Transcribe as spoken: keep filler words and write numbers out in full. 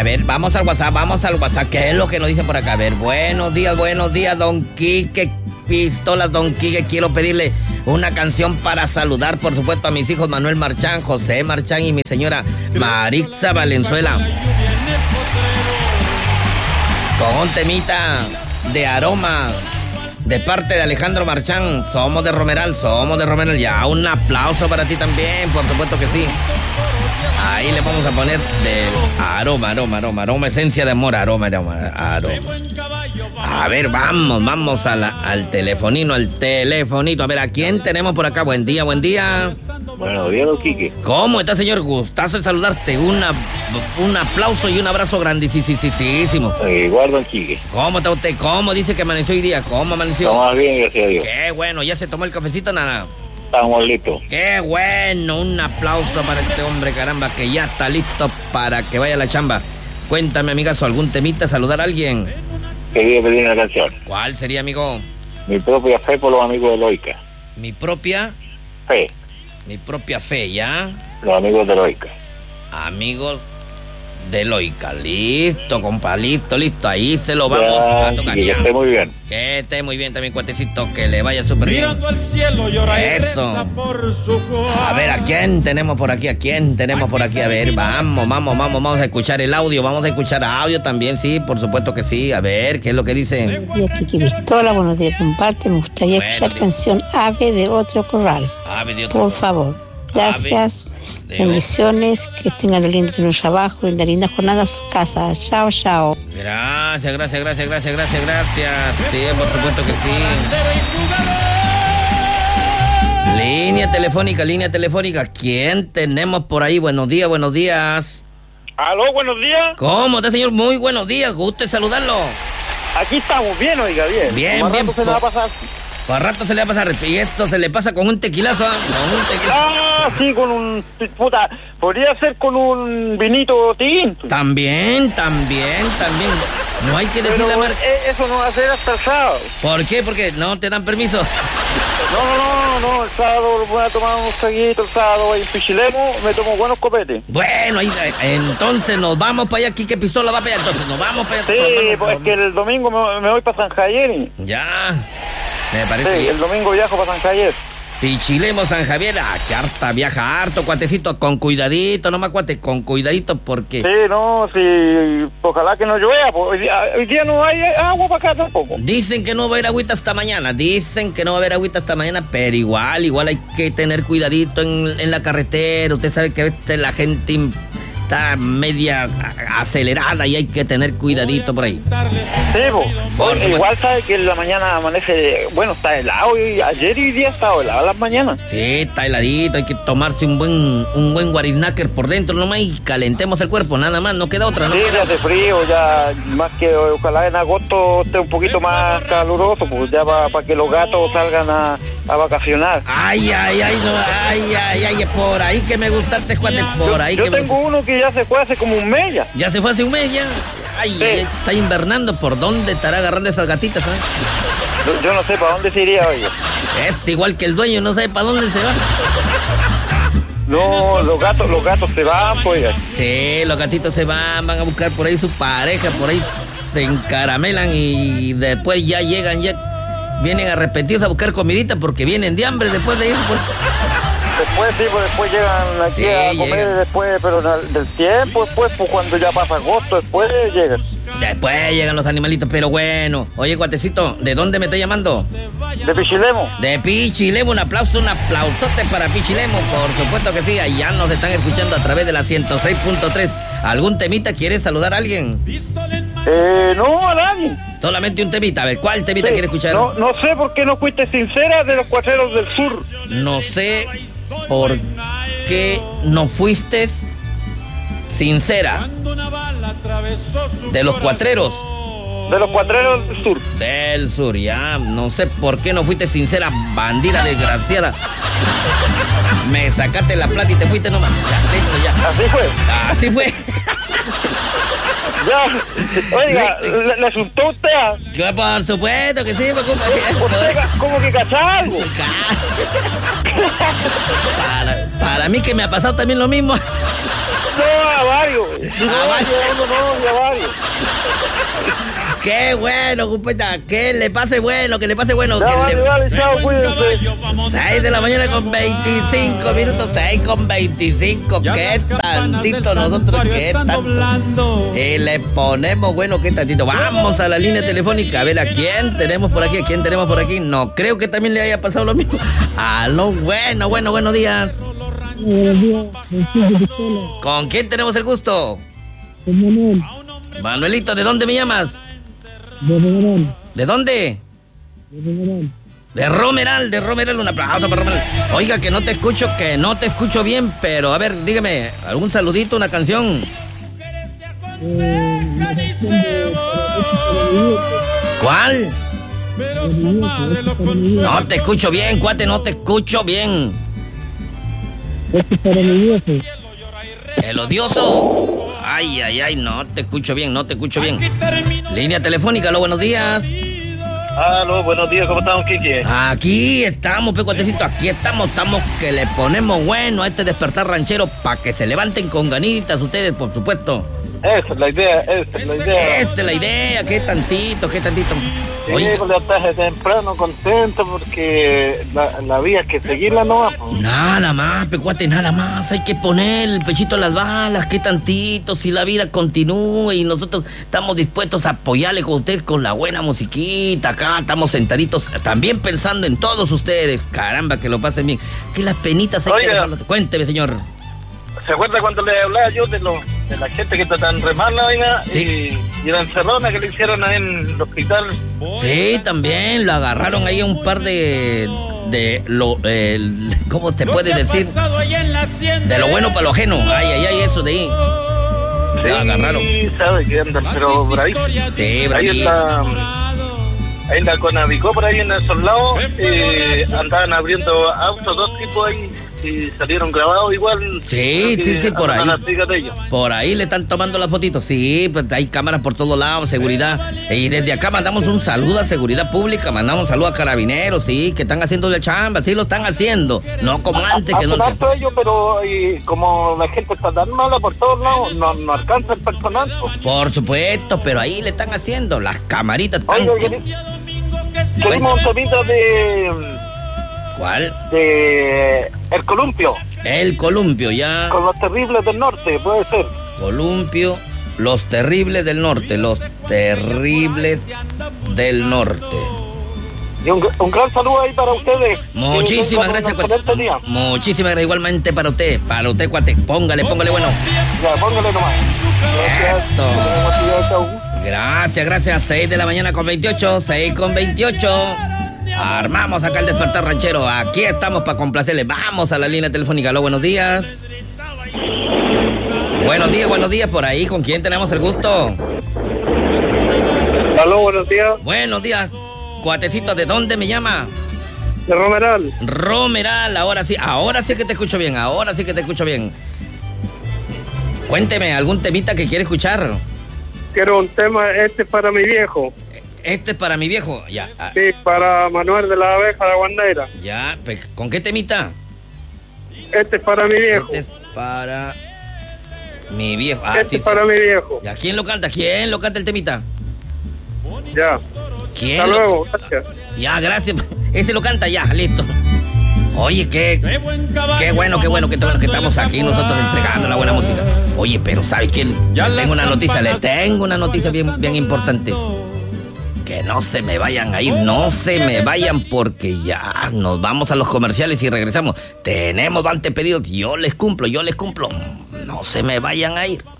A ver, vamos al WhatsApp, vamos al WhatsApp. ¿Qué es lo que nos dicen por acá? A ver, buenos días, buenos días, don Quique Pistolas, don Quique. Quiero pedirle una canción para saludar, por supuesto, a mis hijos Manuel Marchán, José Marchán y mi señora Marixa Valenzuela. Con un temita de Aroma, de parte de Alejandro Marchán. Somos de Romeral, somos de Romeral. Ya, un aplauso para ti también, por supuesto que sí. Ahí le vamos a poner de aroma, aroma, aroma, aroma, esencia de amor, aroma, aroma, aroma. A ver, vamos, vamos a la, al telefonino, al telefonito. A ver, ¿a quién tenemos por acá? Buen día, buen día. Buenos días, don Quique. ¿Cómo está, señor? Gustazo de saludarte. Una, un aplauso y un abrazo grandísimo. Igual, don Quique. ¿Cómo está usted? ¿Cómo dice que amaneció hoy día? ¿Cómo amaneció? Estamos bien, gracias a Dios. Qué bueno, ¿ya se tomó el cafecito, nada? Estamos listos. Qué bueno, un aplauso para este hombre, caramba, que ya está listo para que vaya a la chamba. Cuéntame, amigazo, ¿algún temita, saludar a alguien? Quería pedir una canción. ¿Cuál sería, amigo? Mi propia fe por los amigos de Loica. Mi propia fe. Mi propia fe, ¿ya? Los amigos de Loica. Amigos de Loica. Listo, compa, listo, listo. Ahí se lo vamos ya, a tocar. Que ya. esté muy bien. Que esté muy bien también, cuatecito, que le vaya súper bien. Mirando al cielo llora y eso. reza por su A ver, ¿a quién tenemos por aquí? ¿A quién tenemos por aquí? A ver, vamos, vamos, vamos, vamos a escuchar el audio. Vamos a escuchar audio también, sí, por supuesto que sí. A ver, ¿qué es lo que dice? Buenos días, Quique Pistola, buenos días, comparte. Me gustaría Bueno, escuchar bien. canción Ave de Otro Corral. Ave de otro Por corral. favor. Gracias. de Bendiciones. Que tengan un lindo trabajo y una linda jornada a sus casas. Chao, chao. Gracias, gracias, gracias, gracias, gracias, gracias. Sí, por supuesto que sí. Línea telefónica, línea telefónica. ¿Quién tenemos por ahí? Buenos días, buenos días. Aló, buenos días. ¿Cómo está, señor? Muy buenos días. Guste saludarlo. Aquí estamos, bien, oiga, bien. Bien, Más bien. rato se le va a pasar. Por rato se le va a pasar. Y esto se le pasa con un tequilazo, ¿ah? Con un tequilazo. Ah, sí, con un... Puta, podría ser con un vinito tinto. También, también, también. No hay que decir Pero la marca. eh, eso no va a ser hasta el sábado. ¿Por qué? Porque no te dan permiso. No, no, no, no, el sábado voy a tomar unos traguitos, el sábado voy en Pichilemo, me tomo buenos copetes. Bueno, ahí, entonces nos vamos para allá. Quique Pistola va para allá. Entonces nos vamos para allá. Sí, Nos vamos, pues es que el domingo me, me voy para San Javier. Ya. Me parece Sí, bien. el domingo viajo para San Javier. Pichilemo, San Javier. Ah, que harta viaja harto, cuatecito. Con cuidadito, nomás cuate, con cuidadito porque... Sí, no, sí, ojalá que no llueva, pues hoy día, hoy día no hay agua para acá tampoco. Dicen que no va a haber agüita hasta mañana, dicen que no va a haber agüita hasta mañana, pero igual, igual hay que tener cuidadito en, en la carretera. Usted sabe que a veces la gente está media acelerada y hay que tener cuidadito por ahí. Sí, po. Por Oye, supuesto. igual sabe que en la mañana amanece, bueno, está helado y ayer y hoy día estaba helado a las mañanas. Sí, está heladito, hay que tomarse un buen un buen guarináquer por dentro nomás y calentemos el cuerpo, nada más, no queda otra, ¿no? Sí, queda ya otra. hace frío, ya más que ojalá en agosto esté un poquito más caluroso, pues ya para pa que los gatos salgan a, a vacacionar. Ay, ay, ay, no, ay, ay, ay, es por ahí que me gustaste, cuate, por ahí Yo que me tengo uno que ya se fue hace como un mes ya. Ya se fue hace un mes ya. Ay, Sí. ay, está invernando. ¿Por dónde estará agarrando esas gatitas? ah? Yo, yo no sé para dónde se iría, oye. Es igual que el dueño, no sabe para dónde se va. No, los gatos, los gatos se van, pues. Sí, los gatitos se van, van a buscar por ahí su pareja, por ahí se encaramelan y después ya llegan, ya vienen arrepentidos a buscar comidita porque vienen de hambre después de eso. Pues. Después sí, pues después llegan aquí Sí, a comer llegan. después, pero del del tiempo después, pues cuando ya pasa agosto, después llegan. Después llegan los animalitos, pero bueno. Oye, cuatecito, ¿de dónde me está llamando? De Pichilemo. De Pichilemo, un aplauso, un aplausote para Pichilemo, por supuesto que sí, allá nos están escuchando a través de la ciento seis punto tres. ¿Algún temita? ¿Quieres saludar a alguien? Eh, no, a nadie. Solamente un temita, a ver, ¿cuál temita Sí, quiere escuchar? No, no sé por qué no fuiste sincera de los cuatreros del sur. No sé por qué no fuiste sincera de los cuatreros De los cuatreros del sur. del sur, ya, no sé por qué no fuiste sincera, bandida desgraciada. Me sacaste la plata y te fuiste nomás. Ya, listo, ya. Así fue. Así fue. Ya. Oiga, ¿le, le asustó usted? ¿Ah? Yo, por supuesto que sí, me ocupa. ¿Usted ca- como que cacha algo? Para, para mí que me ha pasado también lo mismo. no, a varios. No, A varios. a uno no, y a varios. Qué bueno, cupeta. Que le pase bueno, que le pase bueno. Ya, que vale, le... vale, chao, cuídense. seis de la mañana con veinticinco minutos, seis con veinticinco. Qué tantito nosotros, qué tanto. Y le ponemos, bueno, qué tantito. Vamos a la línea telefónica a ver a quién tenemos por aquí, a quién tenemos por aquí. No creo que también le haya pasado lo mismo. Aló, bueno, bueno, buenos días. Buenos días, ¿Con quién tenemos el gusto? con Manuel, Manuelito, ¿de dónde me llamas? de Romeral, ¿De dónde? de Romeral. De Romeral, de Romeral, un aplauso para Romeral. Oiga, que no te escucho, que no te escucho bien, pero a ver, dígame, algún saludito, una canción. Eh, la canción de para mi viejo, ¿Cuál? para mi viejo, este es para mi viejo, No te escucho bien, cuate, no te escucho bien. este es para mi viejo. El odioso. Ay, ay, ay, no te escucho bien, no te escucho bien. Línea telefónica, aló, buenos días. Aló, buenos días, ¿cómo estamos, Kike? Aquí estamos, pe cuatecito, aquí estamos, estamos que le ponemos bueno a este despertar ranchero para que se levanten con ganitas ustedes, por supuesto. Esa es la idea, esa es la idea. Esta es la idea, qué tantito, qué tantito. Sí, Oye, pues levantarse temprano, contento, porque la, la vida es que seguirla no va. Pues. nada más, pecuate, nada más. Hay que poner el pechito a las balas, qué tantito, si la vida continúa y nosotros estamos dispuestos a apoyarle con usted con la buena musiquita. Acá estamos sentaditos, también pensando en todos ustedes. Caramba, que lo pasen bien. Que las penitas hay que Oiga. dejarlas. Cuénteme, señor. ¿Se acuerda cuando le hablaba yo de, lo, de la gente que está tan re mala, oiga? Sí. Y, y la encerrona que le hicieron ahí en el hospital. Sí, también lo agarraron ahí a un par de... de lo... eh, ¿cómo se puede decir? De lo bueno para lo ajeno. Ay, ay, ay, eso de ahí. Sí, Lo agarraron. sabe que andan, pero bravísimo. Sí, Ahí bravísimo. está, ahí la Conavicó por ahí en esos lados, eh, andaban abriendo autos, dos tipos ahí, y salieron grabados igual. Sí, creo sí, que sí, por andan ahí. a las vigas de ellos. Por ahí le están tomando las fotitos. Sí, pues hay cámaras por todos lados, seguridad. Y desde acá mandamos un saludo a seguridad pública, mandamos un saludo a carabineros, sí, que están haciendo la chamba, sí lo están haciendo. No como antes que no Hacen se... harto ellos, pero eh, como la gente está tan mala por todos lados, no, no alcanza el personal. Pues. Por supuesto, pero ahí le están haciendo. Las camaritas están... Oiga, queri- queremos un temita de, ¿Cuál? de El Columpio, El columpio, ya. con los terribles del norte, puede ser. Columpio, los terribles del norte, los terribles del norte. Y un, un gran saludo ahí para ustedes. Muchísimas Que tengan gracias, un cuate. excelente día. Muchísimas gracias igualmente para usted, para usted, cuate. Póngale, póngale bueno. Ya, póngale nomás. Gracias. Esto. Gracias, chau. Gracias, gracias. seis de la mañana con veintiocho, seis con veintiocho. Armamos acá el despertar ranchero. Aquí estamos para complacerle. Vamos a la línea telefónica. Aló, buenos días. Buenos días, buenos días. Por ahí, ¿con quién tenemos el gusto? Aló, buenos días. Buenos días. Cuatecito, ¿de dónde me llama? De Romeral. Romeral, ahora sí, ahora sí que te escucho bien, ahora sí que te escucho bien. Cuénteme, ¿algún temita que quiere escuchar? Quiero un tema, este para mi viejo. Este es para mi viejo, ya. ah, Sí, para Manuel de la Abeja de Guandeira. Ya, pe- ¿con qué temita? Este es para mi viejo. Este es para mi viejo. Ah, Este sí, es para sí. mi viejo. Ya, ¿quién lo canta? ¿Quién lo canta el temita? Ya. ¿Quién Hasta lo- luego, gracias. Ya, gracias. Ese lo canta ya, listo. Oye, qué, qué bueno, qué bueno, qué bueno que estamos aquí nosotros entregando la buena música. Oye, pero ¿sabes qué? Le tengo una noticia, le tengo una noticia bien, bien importante. Que no se me vayan a ir, no se me vayan porque ya nos vamos a los comerciales y regresamos. Tenemos veinte pedidos, yo les cumplo, yo les cumplo. No se me vayan a ir.